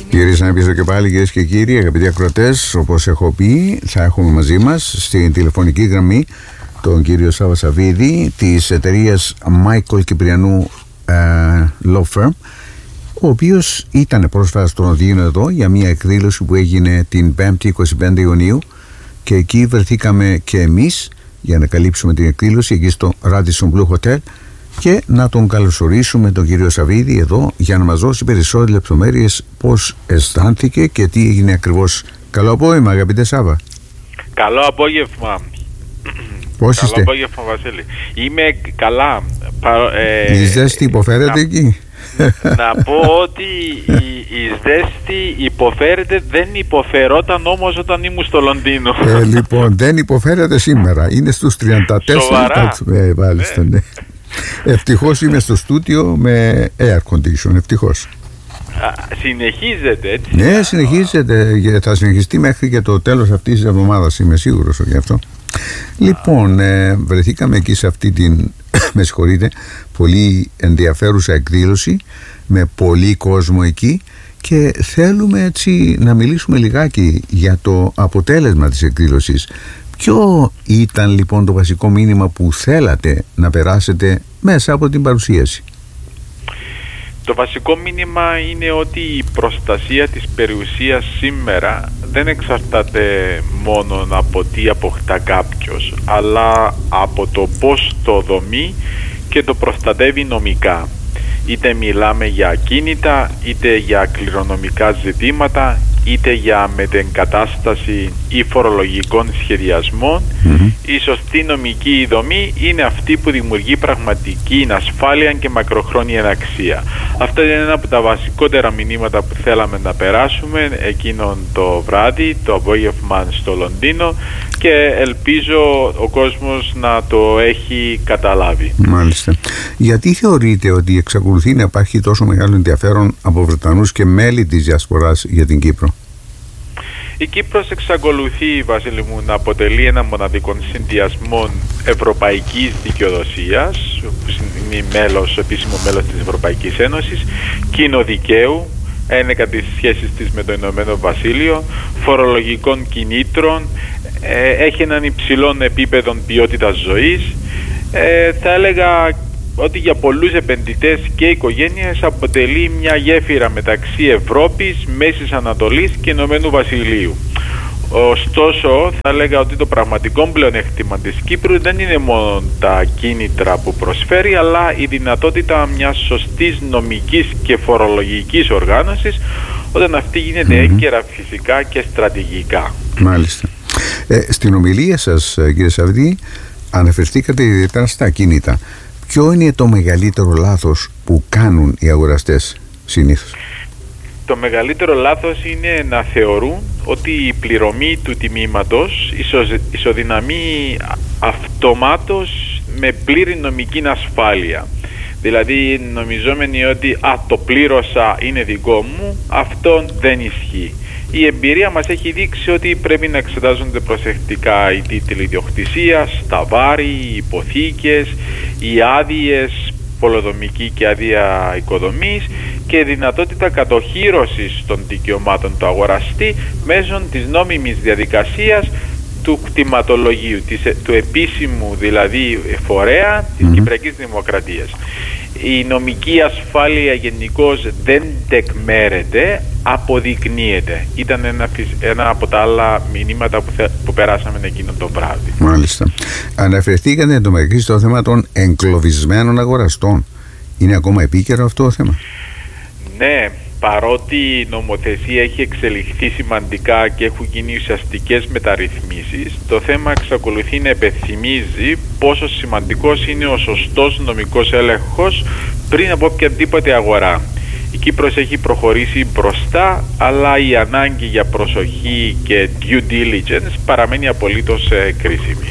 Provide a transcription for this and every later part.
Γυρίσαμε πίσω και πάλι, κυρίες και κύριοι, αγαπητοί ακροατές. Όπως έχω πει, θα έχουμε μαζί μας στην τηλεφωνική γραμμή τον κύριο Σάββα Σαββίδη της εταιρείας Michael Κυπριανού Law Firm, ο οποίος ήταν πρόσφατα στο Λονδίνο εδώ για μια εκδήλωση που έγινε την 5η 25 Ιουνίου, και εκεί βρεθήκαμε και εμείς για να καλύψουμε την εκδήλωση εκεί στο Radisson Blu Hotel και να τον καλωσορίσουμε τον κύριο Σαββίδη εδώ για να μας δώσει περισσότερες λεπτομέρειες πώς αισθάνθηκε και τι έγινε ακριβώς. Καλό απόγευμα, αγαπητέ Σάββα. Καλό απόγευμα. Πώς είστε? Καλό απόγευμα, Βασίλη. Είμαι καλά. Η ζέστη υποφέρεται εκεί? Να πω ότι η ζέστη υποφέρεται, δεν υποφερόταν όμως όταν ήμουν στο Λονδίνο. Λοιπόν, δεν υποφέρεται σήμερα. Είναι στους 34. Σοβαρά? Μάλιστα, ναι. Ευτυχώς είμαι στο στούντιο με air condition, ευτυχώς. Συνεχίζεται έτσι? Ναι, συνεχίζεται. Θα συνεχιστεί μέχρι και το τέλος αυτής της εβδομάδας, είμαι σίγουρος γι' αυτό. Λοιπόν, βρεθήκαμε εκεί σε αυτή την με συγχωρείτε, πολύ ενδιαφέρουσα εκδήλωση με πολύ κόσμο εκεί, και θέλουμε έτσι να μιλήσουμε λιγάκι για το αποτέλεσμα της εκδήλωσης. Ποιο ήταν λοιπόν το βασικό μήνυμα που θέλατε να περάσετε μέσα από την παρουσίαση? Το βασικό μήνυμα είναι ότι η προστασία της περιουσίας σήμερα δεν εξαρτάται μόνο από τι αποκτά κάποιος, αλλά από το πώς το δομεί και το προστατεύει νομικά. Είτε μιλάμε για ακίνητα, είτε για κληρονομικά ζητήματα, είτε για μετεγκατάσταση ή φορολογικών σχεδιασμών. Η σωστή νομική δομή είναι αυτή που δημιουργεί πραγματική ασφάλεια και μακροχρόνια αξία. Αυτό είναι ένα από τα βασικότερα μηνύματα που θέλαμε να περάσουμε εκείνον το βράδυ, το απόγευμα στο Λονδίνο, και ελπίζω ο κόσμος να το έχει καταλάβει. Μάλιστα. Γιατί θεωρείτε ότι εξακολουθεί να υπάρχει τόσο μεγάλο ενδιαφέρον από Βρετανούς και μέλη της διασποράς για την Κύπρο? Η Κύπρος εξακολουθεί, Βασίλη μου, να αποτελεί ένα μοναδικό συνδυασμό ευρωπαϊκής δικαιοδοσίας, που είναι επίσημο μέλος της Ευρωπαϊκής Ένωσης, κοινοδικαίου, ένεκα τις σχέσεις της με το Ηνωμένο Βασίλειο, φορολογικών κινήτρων, έχει έναν υψηλό επίπεδο ποιότητας ζωής. Θα έλεγα ότι για πολλούς επενδυτές και οικογένειες αποτελεί μια γέφυρα μεταξύ Ευρώπης, Μέσης Ανατολής και Ηνωμένου Βασιλείου. Ωστόσο, θα έλεγα ότι το πραγματικό πλεονέκτημα της Κύπρου δεν είναι μόνο τα κίνητρα που προσφέρει, αλλά η δυνατότητα μιας σωστής νομικής και φορολογικής οργάνωσης, όταν αυτή γίνεται έγκαιρα, φυσικά και στρατηγικά. Μάλιστα. Στην ομιλία σας, κύριε Σαββίδη, αναφερθήκατε ιδιαίτερα στα ακίνητα. Ποιο είναι το μεγαλύτερο λάθος που κάνουν οι αγοραστές συνήθως? Το μεγαλύτερο λάθος είναι να θεωρούν ότι η πληρωμή του τιμήματος ισοδυναμεί αυτομάτως με πλήρη νομική ασφάλεια. Δηλαδή νομιζόμενοι ότι το πλήρωσα, είναι δικό μου, αυτό δεν ισχύει. Η εμπειρία μας έχει δείξει ότι πρέπει να εξετάζονται προσεκτικά οι τίτλοι ιδιοκτησίας, τα βάρη, οι υποθήκες, οι άδειες, πολεοδομική και άδεια οικοδομής, και δυνατότητα κατοχύρωσης των δικαιωμάτων του αγοραστή μέσω της νόμιμης διαδικασίας του κτηματολογίου, του επίσημου δηλαδή φορέα της Κυπριακής Δημοκρατίας. Η νομική ασφάλεια γενικώς δεν τεκμέρεται, αποδεικνύεται. Ήταν ένα από τα άλλα μηνύματα που περάσαμε εκείνο το βράδυ. Μάλιστα. Αναφερθήκατε εντωμεταξύ στο θέμα των εγκλωβισμένων αγοραστών. Είναι ακόμα επίκαιρο αυτό το θέμα? Ναι, παρότι η νομοθεσία έχει εξελιχθεί σημαντικά και έχουν γίνει ουσιαστικές μεταρρυθμίσεις, το θέμα εξακολουθεί να επενθυμίζει πόσο σημαντικός είναι ο σωστός νομικός έλεγχος πριν από οποιαδήποτε αγορά. Η Κύπρος έχει προχωρήσει μπροστά, αλλά η ανάγκη για προσοχή και due diligence παραμένει απολύτως κρίσιμη.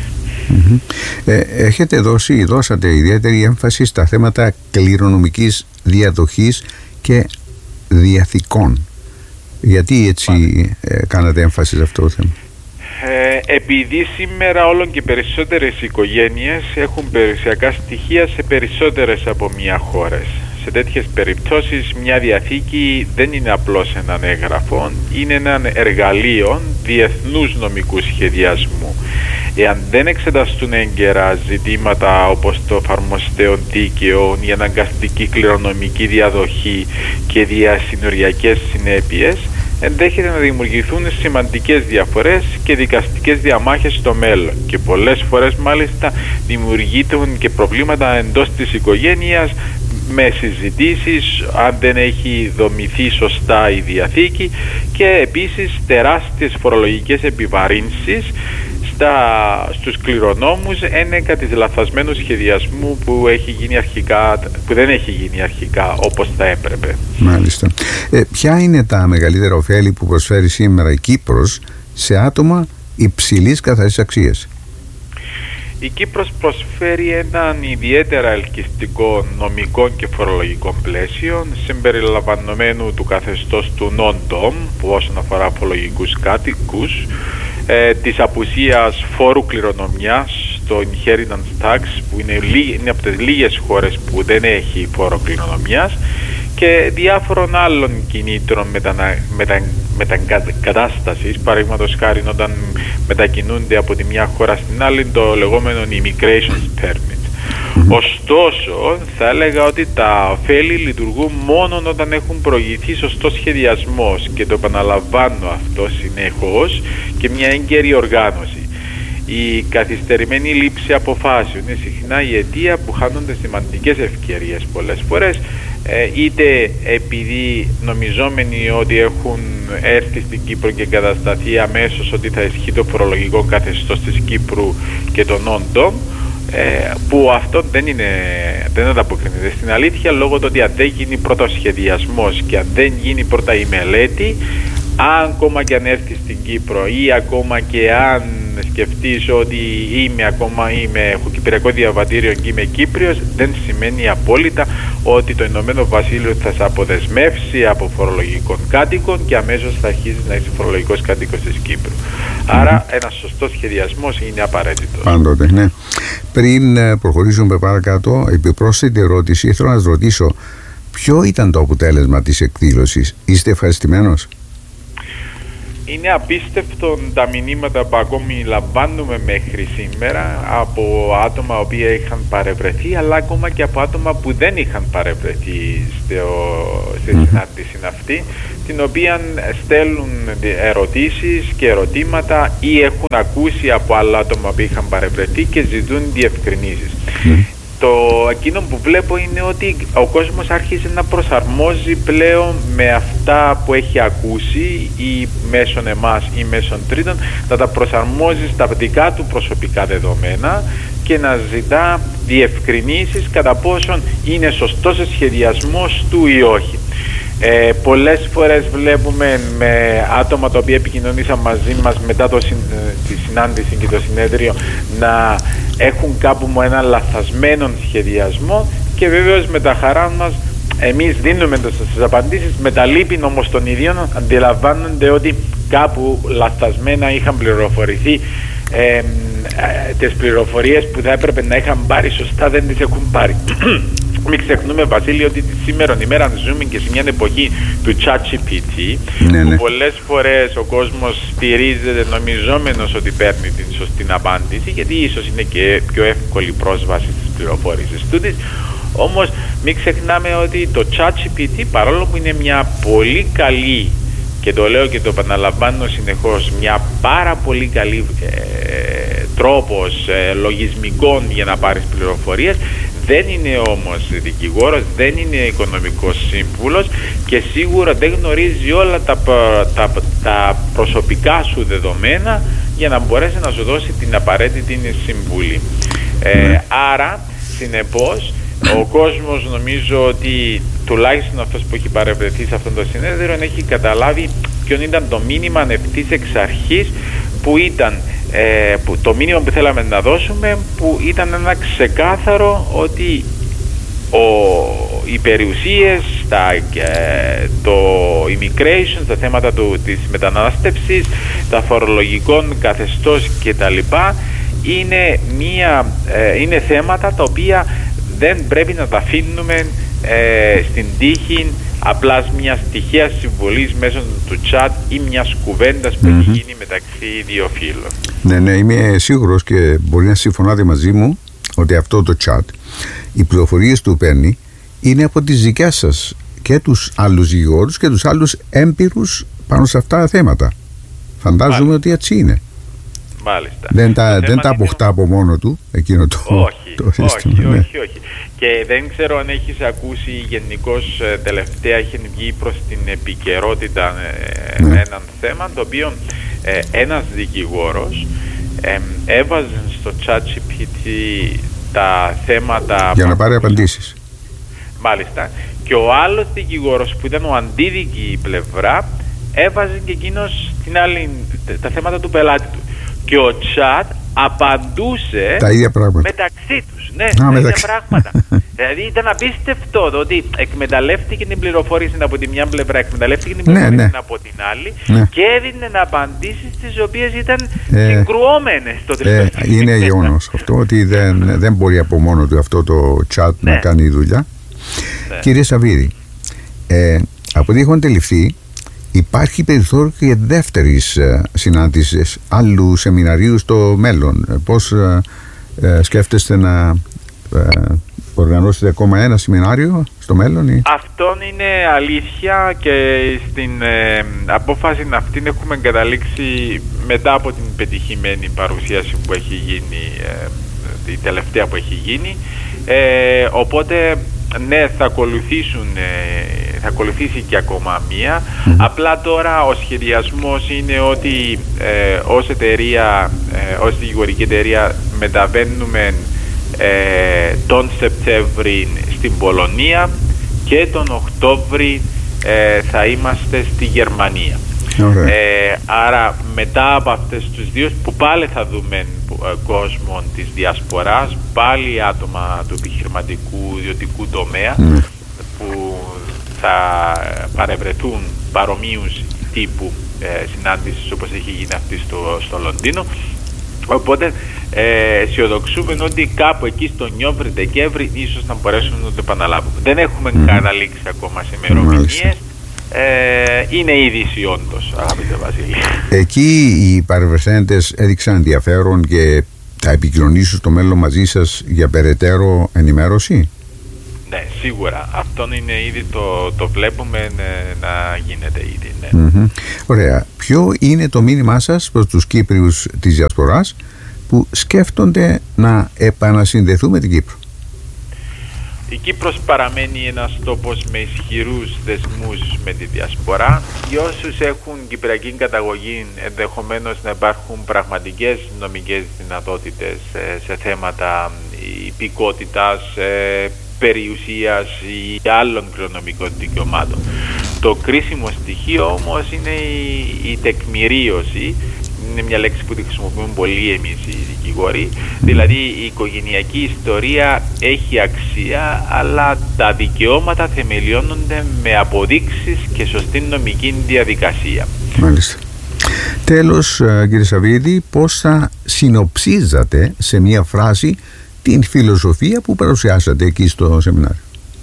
Δώσατε ιδιαίτερη έμφαση στα θέματα κληρονομικής διαδοχής και διαθηκών. Γιατί έτσι κάνατε έμφαση σε αυτό το θέμα? Επειδή σήμερα όλο και περισσότερες οικογένειες έχουν περιουσιακά στοιχεία σε περισσότερες από μία χώρες. σε τέτοιες περιπτώσεις μια διαθήκη δεν είναι απλώς έναν έγγραφο, είναι έναν εργαλείο διεθνούς νομικού σχεδιασμού. Εάν δεν εξεταστούν έγκαιρα ζητήματα όπως το εφαρμοστέο δίκαιο, η αναγκαστική κληρονομική διαδοχή και διασυνοριακές συνέπειες, ενδέχεται να δημιουργηθούν σημαντικές διαφορές και δικαστικές διαμάχες στο μέλλον, και πολλές φορές μάλιστα δημιουργούν και προβλήματα εντός της οικογένειας με συζητήσεις αν δεν έχει δομηθεί σωστά η διαθήκη, και επίσης τεράστιες φορολογικές επιβαρύνσεις στους κληρονόμους ένεκα της λαθασμένου σχεδιασμού που δεν έχει γίνει αρχικά όπως θα έπρεπε. Μάλιστα. Ποια είναι τα μεγαλύτερα ωφέλη που προσφέρει σήμερα η Κύπρος σε άτομα υψηλής καθαρής αξίας? Η Κύπρος προσφέρει έναν ιδιαίτερα ελκυστικό νομικό και φορολογικό πλαίσιο, συμπεριλαμβανομένου του καθεστώς του non-dom, που όσον αφορά φορολογικούς κάτοικους, της απουσίας φόρου κληρονομιάς, το inheritance tax, που είναι από τις λίγες χώρες που δεν έχει φόρο κληρονομιάς, και διάφορων άλλων κινήτρων μεταγκατάστασης, παραδείγματος χάρη όταν μετακινούνται από τη μια χώρα στην άλλη, το λεγόμενο immigration permit. Ωστόσο, θα έλεγα ότι τα ωφέλη λειτουργούν μόνο όταν έχουν προηγηθεί σωστός σχεδιασμός, και το επαναλαμβάνω αυτό συνεχώς, και μια έγκαιρη οργάνωση. Η καθυστερημένη λήψη αποφάσεων είναι συχνά η αιτία που χάνονται σημαντικές ευκαιρίες πολλές φορές, είτε επειδή νομιζόμενοι ότι έχουν έρθει στην Κύπρο και εγκατασταθεί αμέσως ότι θα ισχύει το φορολογικό καθεστώς της Κύπρου και το non-dom, που αυτό δεν ανταποκρίνεται στην αλήθεια, λόγω του ότι αν δεν γίνει πρώτα ο σχεδιασμός και αν δεν γίνει πρώτα η μελέτη, ακόμα και αν έρθει στην Κύπρο ή ακόμα και αν σκεφτείς ότι έχω κυπριακό διαβατήριο και είμαι Κύπριος, δεν σημαίνει απόλυτα ότι το Ηνωμένο Βασίλειο θα σε αποδεσμεύσει από φορολογικών κάτοικων και αμέσως θα αρχίσει να είσαι φορολογικός κάτοικος της Κύπρου. Άρα ένας σωστός σχεδιασμός είναι απαραίτητος. Πάντοτε, ναι. Πριν προχωρήσουμε παρακάτω, επιπρόσθετη ερώτηση, θέλω να σας ρωτήσω, ποιο ήταν το αποτέλεσμα της εκδήλωσης? Είστε ευχαριστημένος? Είναι απίστευτο τα μηνύματα που ακόμη λαμβάνουμε μέχρι σήμερα από άτομα που είχαν παρευρεθεί, αλλά ακόμα και από άτομα που δεν είχαν παρευρεθεί στη συνάντηση αυτή, την οποία στέλνουν ερωτήσεις και ερωτήματα ή έχουν ακούσει από άλλα άτομα που είχαν παρευρεθεί και ζητούν διευκρινήσεις. Εκείνο που βλέπω είναι ότι ο κόσμος άρχισε να προσαρμόζει πλέον με αυτά που έχει ακούσει, ή μέσω εμάς ή μέσω τρίτων, να τα προσαρμόζει στα δικά του προσωπικά δεδομένα και να ζητά διευκρινήσεις κατά πόσον είναι σωστός ο σχεδιασμός του ή όχι. Πολλές φορές βλέπουμε με άτομα τα οποία επικοινωνήσαν μαζί μας μετά τη συνάντηση και το συνέδριο να έχουν κάπου με ένα λαθασμένο σχεδιασμό, και βεβαίως με τα χαρά μας εμείς δίνουμε τις απαντήσεις, με τα λύπη όμως των ίδιων αντιλαμβάνονται ότι κάπου λαθασμένα είχαν πληροφορηθεί, τις πληροφορίες που θα έπρεπε να είχαν πάρει σωστά δεν τις έχουν πάρει. Μην ξεχνούμε, Βασίλη, ότι σήμερα ημέρα ζούμε και σε μια εποχή του ChatGPT, που πολλές φορές ο κόσμος στηρίζεται νομιζόμενος ότι παίρνει την σωστή απάντηση, γιατί ίσως είναι και πιο εύκολη πρόσβαση στις πληροφορίες του. Όμως μην ξεχνάμε ότι το ChatGPT, παρόλο που είναι μια πολύ καλή, και το λέω και το επαναλαμβάνω συνεχώς, μια πάρα πολύ καλή τρόπος λογισμικών για να πάρεις πληροφορίες, δεν είναι όμως δικηγόρος, δεν είναι οικονομικός σύμβουλος και σίγουρα δεν γνωρίζει όλα τα προσωπικά σου δεδομένα για να μπορέσει να σου δώσει την απαραίτητη συμβουλή. Άρα, συνεπώς, ο κόσμος, νομίζω ότι τουλάχιστον αυτός που έχει παρευρεθεί σε αυτό το συνέδριο, έχει καταλάβει ποιον ήταν το μήνυμα ευθύς εξ αρχής, που ήταν το μήνυμα που θέλαμε να δώσουμε, που ήταν ένα ξεκάθαρο ότι οι περιουσίες, το immigration, τα θέματα της μετανάστευσης, τα φορολογικών καθεστώς κτλ. Είναι θέματα τα οποία δεν πρέπει να τα αφήνουμε στην τύχη απλά μιας τυχαίας συμβολής μέσω του chat ή μιας κουβέντας που έχει γίνει μεταξύ δύο φίλων. Ναι, είμαι σίγουρος και μπορεί να συμφωνάτε μαζί μου ότι αυτό το chat, οι πληροφορίες του παίρνει είναι από τις δικές σας και τους άλλους δικηγόρους και τους άλλους έμπειρους πάνω σε αυτά τα θέματα. Φαντάζομαι ότι έτσι είναι. Μάλιστα. Δεν τα αποκτά από μόνο του εκείνο το σύστημα. Όχι. Και δεν ξέρω αν έχεις ακούσει, γενικώς τελευταία έχει βγει προς την επικαιρότητα έναν θέμα, το οποίο ένας δικηγόρος έβαζε στο ChatGPT τα θέματα για να πάρει απαντήσεις. Μάλιστα. Και ο άλλος δικηγόρος που ήταν ο αντίδικη πλευρά έβαζε και εκείνος τα θέματα του πελάτη του. Και ο chat απαντούσε τα ίδια πράγματα μεταξύ τους. Ναι, τα ίδια πράγματα. Δηλαδή ήταν απίστευτο το ότι εκμεταλλεύτηκε την πληροφόρηση από τη μια πλευρά, εκμεταλλεύτηκε την πληροφόρηση από την άλλη και έδινε απαντήσεις τις οποίες ήταν συγκρουόμενες στο τελευταίο. Είναι γεγονός αυτό ότι δεν μπορεί από μόνο του αυτό το chat να κάνει δουλειά. Κύριε Σαββίδη, από ό,τι έχω αντιληφθεί, υπάρχει περιθώριο και δεύτερης συνάντησης άλλου σεμιναρίου στο μέλλον. Πώς σκέφτεστε να οργανώσετε ακόμα ένα σεμινάριο στο μέλλον? Αυτό είναι αλήθεια και στην απόφαση αυτή έχουμε καταλήξει μετά από την πετυχημένη παρουσίαση που έχει γίνει, η τελευταία που έχει γίνει. Οπότε ναι, θα ακολουθήσει και ακόμα μία. Απλά τώρα ο σχεδιασμός είναι ότι ως εταιρεία, ως δικηγορική εταιρεία μεταβαίνουμε τον Σεπτέμβρη στην Πολωνία και τον Οκτώβρη θα είμαστε στη Γερμανία. Άρα μετά από αυτές τους δύο που πάλι θα δούμε κόσμο της διασποράς, πάλι άτομα του επιχειρηματικού ιδιωτικού τομέα που θα παρευρεθούν παρομοίους τύπου συνάντησης όπως έχει γίνει αυτή στο Λονδίνο. Οπότε αισιοδοξούμε ότι κάπου εκεί στο Νιόβρη-Δεκέμβρη ίσως να μπορέσουμε να το επαναλάβουμε. Δεν έχουμε καταλήξει ακόμα σε ημερομηνίες. Είναι είδηση όντως, αγαπητέ Βασίλη. Εκεί οι παρευρεθέντες έδειξαν ενδιαφέρον και θα επικοινωνήσουν στο μέλλον μαζί σας για περαιτέρω ενημέρωση? Ναι, σίγουρα. Αυτό είναι ήδη το βλέπουμε να γίνεται ήδη. Ναι. Ωραία. Ποιο είναι το μήνυμά σας προς τους Κύπριους της διασποράς που σκέφτονται να επανασυνδεθούν με την Κύπρο? Η Κύπρος παραμένει ένας τόπος με ισχυρούς δεσμούς με τη διασπορά. Για όσους έχουν κυπριακή καταγωγή, ενδεχομένως να υπάρχουν πραγματικές νομικές δυνατότητες σε θέματα υπηκότητας, περιουσίας ή άλλων κληρονομικών δικαιωμάτων. Το κρίσιμο στοιχείο όμως είναι η τεκμηρίωση. Είναι μια λέξη που τη χρησιμοποιούμε πολύ εμείς οι δικηγόροι. Δηλαδή η οικογενειακή ιστορία έχει αξία, αλλά τα δικαιώματα θεμελιώνονται με αποδείξεις και σωστή νομική διαδικασία. Μάλιστα. Τέλος, κύριε Σαββίδη, πώς θα συνοψίζατε σε μια φράση την φιλοσοφία που παρουσιάσατε εκεί στο σεμινάριο?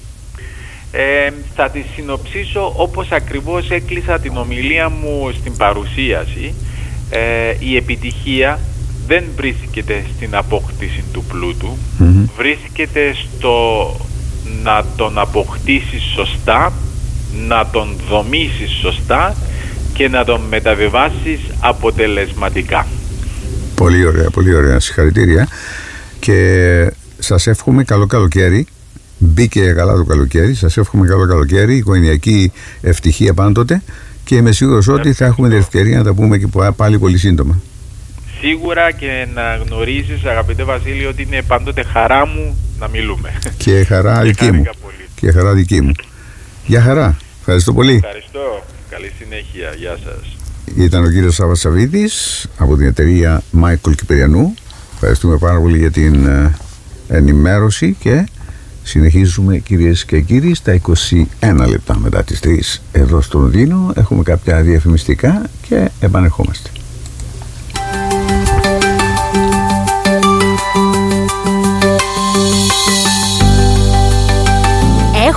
Θα τη συνοψίσω όπως ακριβώς έκλεισα την ομιλία μου στην παρουσίαση. Η επιτυχία δεν βρίσκεται στην απόκτηση του πλούτου, βρίσκεται στο να τον αποκτήσεις σωστά, να τον δομήσεις σωστά και να τον μεταβιβάσεις αποτελεσματικά. Πολύ ωραία, πολύ ωραία. Συγχαρητήρια και σας εύχομαι καλό καλοκαίρι. Μπήκε καλά το καλοκαίρι. Σας εύχομαι καλό καλοκαίρι, οικογενειακή ευτυχία πάντοτε και είμαι σίγουρος ότι θα έχουμε την ευκαιρία να τα πούμε και πάλι πολύ σύντομα. Σίγουρα, και να γνωρίζεις, αγαπητέ Βασίλη, ότι είναι πάντοτε χαρά μου να μιλούμε. Και χαρά δική μου. Και χαρά δική μου. Γεια χαρά. Ευχαριστώ πολύ. Ευχαριστώ. Καλή συνέχεια. Γεια σας. Ήταν ο κύριος Σάββας Σαββίδης από την εταιρεία Michael Κυπριανού. Ευχαριστούμε πάρα πολύ για την ενημέρωση και συνεχίζουμε, κυρίες και κύριοι, στα 21 λεπτά μετά τις 3 εδώ στο Λονδίνο. Έχουμε κάποια διαφημιστικά και επανερχόμαστε.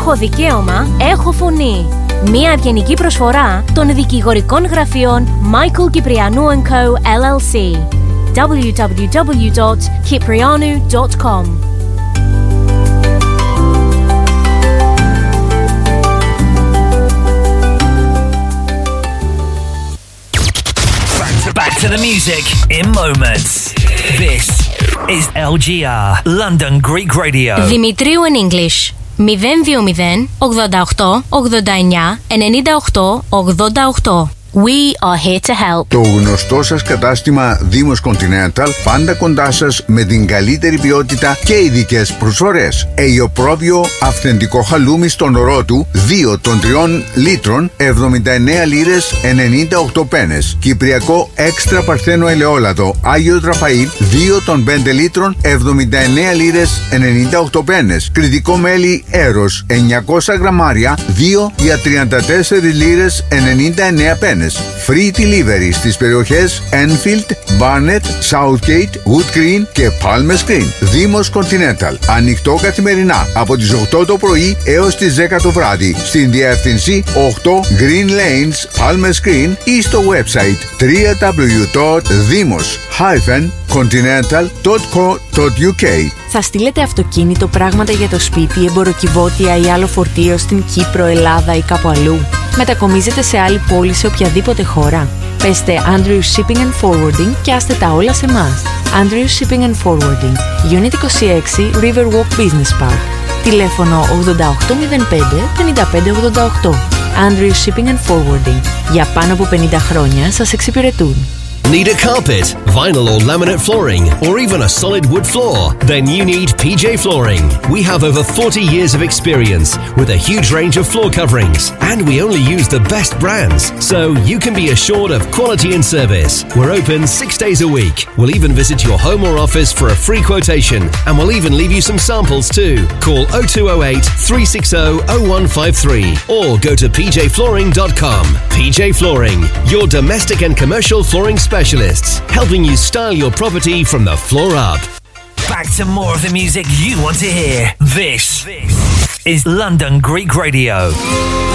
Έχω δικαίωμα, έχω φωνή. Μια ευγενική προσφορά των δικηγορικών γραφείων Michael Kyprianou & Co. LLC. www.kyprianou.com. Back to the music in moments. This is LGR, London Greek Radio. Δημητρίου in English. 020 88 89 98 88. We are here to help. Το γνωστό σας κατάστημα Δήμος Continental, πάντα κοντά σας με την καλύτερη ποιότητα και ειδικές προσφορές. Αιγιοπρόβιο αυθεντικό χαλούμι στον ορό του, 2 των 3 λίτρων, 79 λίρες 98 πένες. Κυπριακό έξτρα παρθένο ελαιόλαδο Άγιο Ραφαήλ, 2 των 5 λίτρων, 79 λίρες 98 πένες. Κρητικό μέλι Έρος, 900 γραμμάρια, 2 για 34 λίρες 99 πένες. Free delivery στις περιοχές Enfield, Barnet, Southgate, Wood Green και Palmer Green. Δήμος Continental. Ανοιχτό καθημερινά από τις 8 το πρωί έως τις 10 το βράδυ. Στην διεύθυνση 8 Green Lanes, Palmer Green ή στο website www.demos-continental.co.uk. Θα στείλετε αυτοκίνητο, πράγματα για το σπίτι, εμποροκιβώτια ή άλλο φορτίο στην Κύπρο, Ελλάδα ή κάπου αλλού? Μετακομίζετε σε άλλη πόλη, σε οποιαδήποτε χώρα? Πέστε Andrews Shipping and Forwarding και άστε τα όλα σε εμάς. Andrews Shipping and Forwarding, Unit 26, Riverwalk Business Park. Τηλέφωνο 8805 5588. Andrews Shipping and Forwarding. Για πάνω από 50 χρόνια σας εξυπηρετούν. Need a carpet, vinyl or laminate flooring, or even a solid wood floor? Then you need PJ Flooring. We have over 40 years of experience with a huge range of floor coverings, and we only use the best brands, so you can be assured of quality and service. We're open 6 days a week. We'll even visit your home or office for a free quotation, and we'll even leave you some samples too. Call 0208 360 0153 or go to pjflooring.com. PJ Flooring, your domestic and commercial flooring specialists, helping you style your property from the floor up. Back to more of the music you want to hear. This is London Greek Radio.